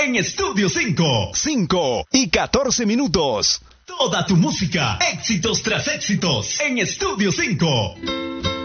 en Estudio 5. 5 y 14 minutos. Toda tu música, éxitos tras éxitos, en Estudio 5.